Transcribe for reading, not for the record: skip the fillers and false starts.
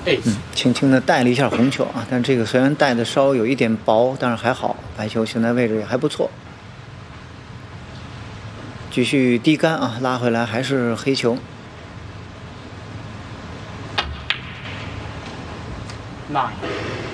轻轻的带了一下红球啊，但这个虽然带的稍微有一点薄，但是还好，白球现在位置也还不错。继续低杆啊，拉回来还是黑球。 9。